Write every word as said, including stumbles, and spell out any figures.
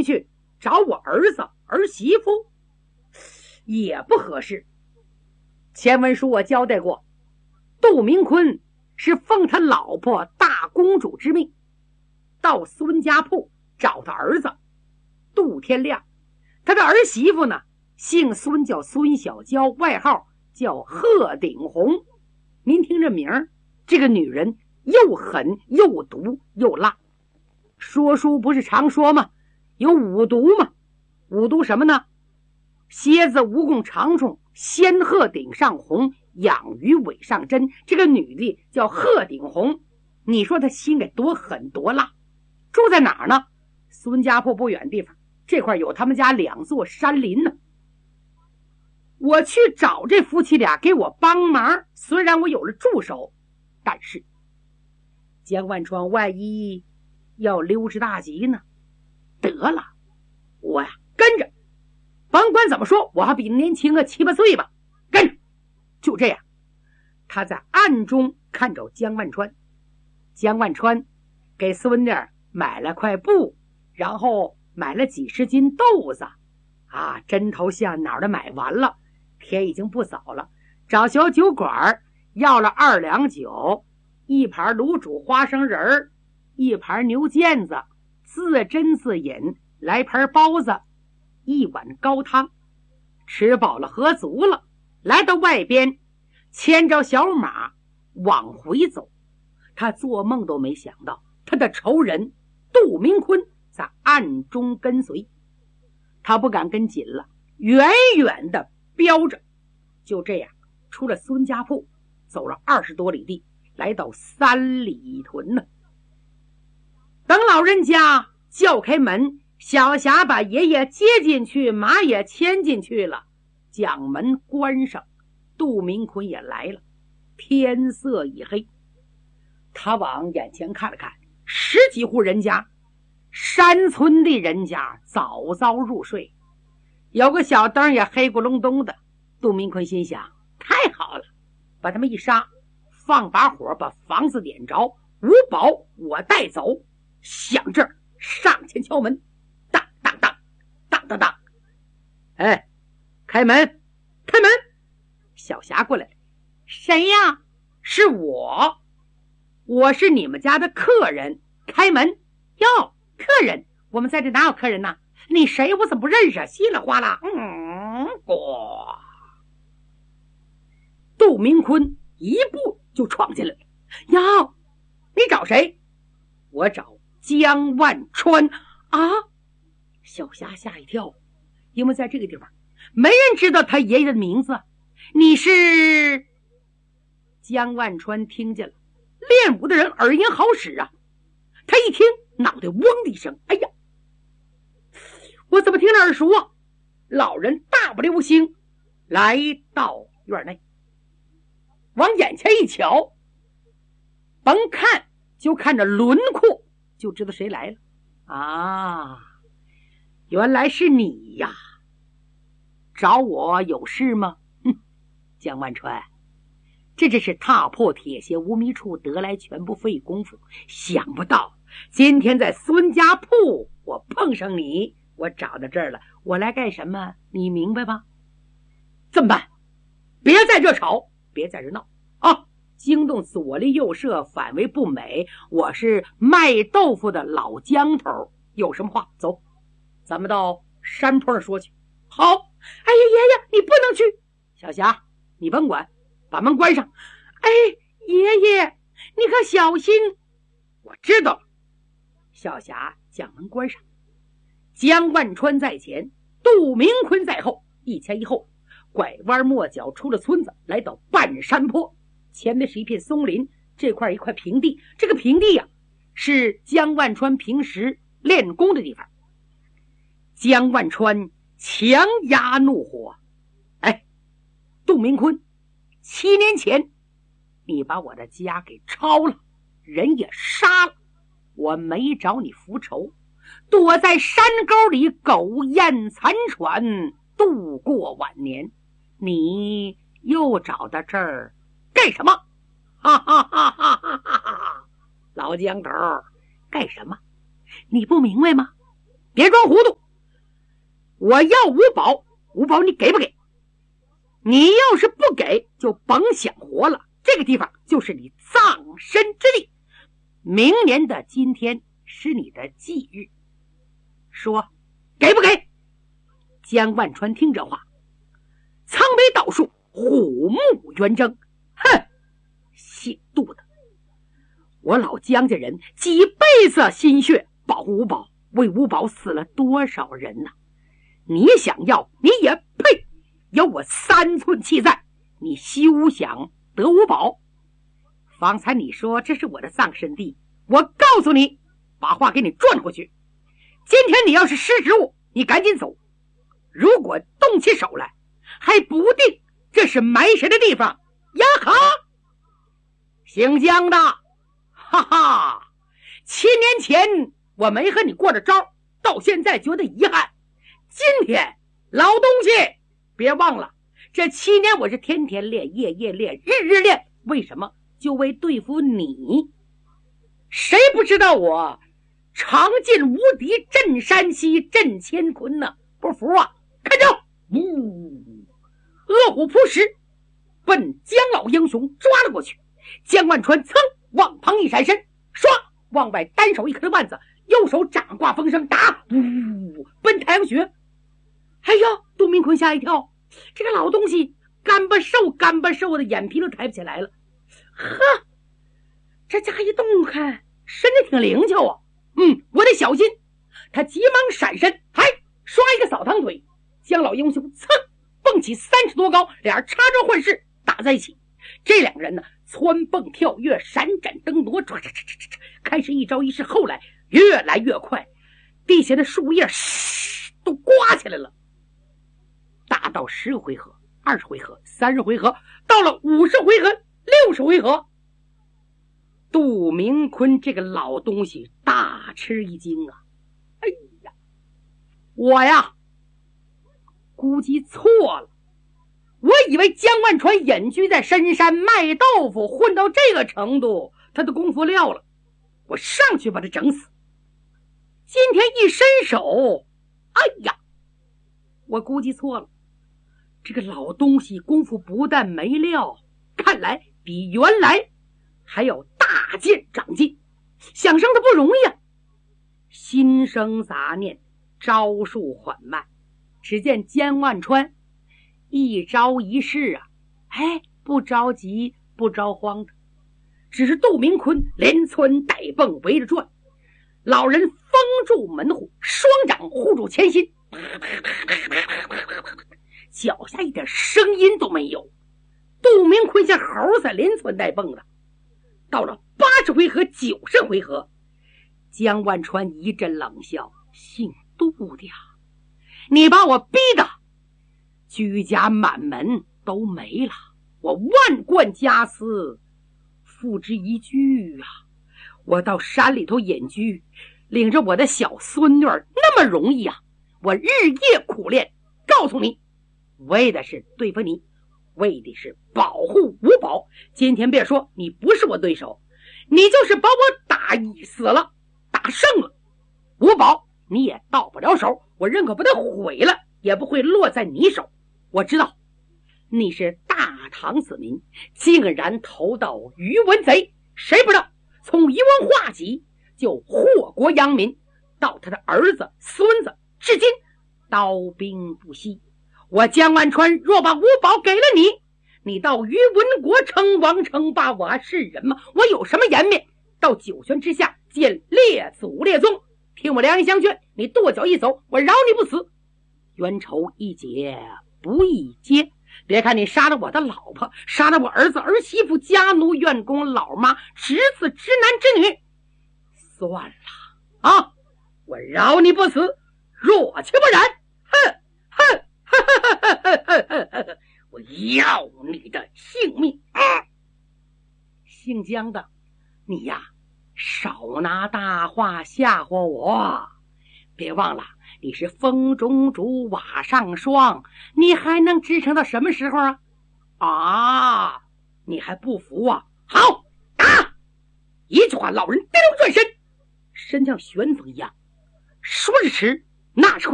去找我儿子儿媳妇，也不合适。前文书我交代过，杜明坤是奉他老婆大公主之命，到孙家铺找他儿子杜天亮。他的儿媳妇呢，姓孙，叫孙小娇，外号叫鹤顶红。您听这名儿，这个女人又狠又毒又辣。说书不是常说吗？有五毒吗？五毒什么呢？蝎子蜈蚣长虫，仙鹤顶上红，养鱼尾上针。这个女的叫鹤顶红，你说她心里多狠多辣。住在哪儿呢？孙家铺不远地方，这块有他们家两座山林呢。我去找这夫妻俩给我帮忙，虽然我有了助手，但是江万川万一要溜之大吉呢？得了，我呀跟着，甭管怎么说，我还比年轻个七八岁吧，跟着。就这样，他在暗中看着江万川。江万川给孙女买了块布，然后买了几十斤豆子啊，针头线脑的买完了，天已经不早了，找小酒馆要了二两酒，一盘卤煮花生仁儿，一盘牛腱子，自斟自饮，来盘包子，一碗高汤。吃饱了喝足了，来到外边，牵着小马往回走。他做梦都没想到，他的仇人杜明坤在暗中跟随。他不敢跟紧了，远远的飙着。就这样出了孙家铺，走了二十多里地，来到三里屯呢。等老人家叫开门，小霞把爷爷接进去，马也牵进去了，将门关上。杜明坤也来了，天色已黑。他往眼前看了看，十几户人家，山村的人家早早入睡，有个小灯也黑咕隆咚的。杜明坤心想，太好了，把他们一杀，放把火把房子点着，五宝我带走。想这儿，上前敲门，当当当当当当，哎，开门开门。小霞过来，谁呀？是我，我是你们家的客人，开门。哟，客人？我们在这哪有客人呢？你谁？我怎么不认识？稀里哗啦，嗯，咣！杜明坤一步就闯进来了。哟，你找谁？我找江万川啊！小霞吓一跳，因为在这个地方没人知道他爷爷的名字。你是？江万川听见了，练武的人耳音好使啊，他一听脑袋嗡的一声，哎呀，我怎么听着耳熟啊？老人大步流星来到院内，往眼前一瞧，甭看就看着轮廓就知道谁来了啊！原来是你呀！找我有事吗？哼，江万川，这真是踏破铁鞋无觅处，得来全不费功夫。想不到今天在孙家铺我碰上你，我找到这儿了。我来干什么？你明白吗？这么办？别在这吵，别在这闹啊！惊动左邻右舍，反为不美。我是卖豆腐的老江头，有什么话走，咱们到山坡上说去。好。哎呀，爷爷你不能去。小霞你甭管，把门关上。哎，爷爷你可小心。我知道。小霞将门关上，江万川在前，杜明坤在后，一前一后，拐弯抹角出了村子，来到半山坡。前面是一片松林，这块一块平地，这个平地呀、啊，是江万川平时练功的地方。江万川强压怒火，哎，杜明坤，七年前你把我的家给抄了，人也杀了，我没找你复仇，躲在山沟里苟延残喘，度过晚年。你又找到这儿干什么？哈哈哈哈哈哈！老江头，干什么？你不明白吗？ 别装糊涂。我要五宝，五宝你给不给？你要是不给，就甭想活了。这个地方就是你葬身之地。明年的今天是你的忌日，说给不给？江万川听这话，苍眉倒竖，虎目圆睁，哼，姓杜的，我老江家人几辈子心血保护五宝，为五宝死了多少人呢、啊？你想要，你也配？有我三寸气在，你休想得五宝。方才你说这是我的葬身地，我告诉你，把话给你转回去。今天你要是识时务，你赶紧走。如果动起手来，还不定这是埋谁的地方。呀哈！姓江的，哈哈！七年前我没和你过着招，到现在觉得遗憾。今天老东西，别忘了，这七年我是天天练，夜夜练，日日练，为什么？就为对付你。谁不知道我长进无敌，镇山西，镇乾坤呢？不服啊！看着，呜，恶虎扑食，奔江老英雄抓了过去。江万川噌往旁一闪身，唰往外单手一颗腕子，右手掌挂风声，打，呜，奔太阳穴。哎呀，杜明坤吓一跳，这个老东西干巴瘦干巴瘦的，眼皮都抬不起来了。呵，这家一动看身子挺灵巧啊，嗯，我得小心。他急忙闪身，嗨，刷一个扫堂腿，江老英雄噌蹦起三尺多高，俩人插招换式打在一起。这两个人呢，蹿蹦跳跃，闪展争夺，唰唰唰唰唰，开始一招一式，后来越来越快，地下的树叶嘶都刮起来了。打到十个回合，二十回合，三十回合，到了五十回合，六十回合，杜明坤这个老东西大吃一惊啊！哎呀，我呀，估计错了。我以为江万川隐居在深山卖豆腐，混到这个程度，他的功夫撂了，我上去把他整死。今天一伸手，哎呀，我估计错了。这个老东西功夫不但没撂，看来比原来还要大进长进，想胜他不容易啊！心生杂念，招数缓慢。只见江万川一招一式啊，哎，不着急不着慌的，只是杜明坤连蹿带蹦围着转，老人封住门户，双掌护住前心，脚下一点声音都没有。杜明坤像猴子连蹿带蹦的。到了八十回合九十回合，江万川一阵冷笑，姓杜的呀，你把我逼的居家满门都没了，我万贯家私付之一炬啊！我到山里头隐居，领着我的小孙女儿，那么容易啊！我日夜苦练，告诉你，为的是对付你，为的是保护五宝。今天别说你不是我对手，你就是把我打死了，打胜了，五宝你也到不了手，我认可把它毁了，也不会落在你手。我知道你是大唐子民，竟然投到于文贼，谁不知道从于文化起就祸国殃民，到他的儿子孙子，至今刀兵不息。我江万川若把五宝给了你，你到于文国称王称霸，我还是人吗？我有什么颜面到九泉之下见列祖列宗？听我良言相劝，你跺脚一走，我饶你不死。冤仇一结不易结，别看你杀了我的老婆，杀了我儿子儿媳妇家奴院工老妈侄子侄男侄女，算了啊，我饶你不死，若其不然，哼哼哼哼哼哼哼，我要你的性命啊！姓江的，你呀少拿大话吓唬我，别忘了你是风中烛瓦上霜，你还能支撑到什么时候啊？啊，你还不服啊？好，打！一句话，老人跌头转身，身像旋风一样说时迟，那时快。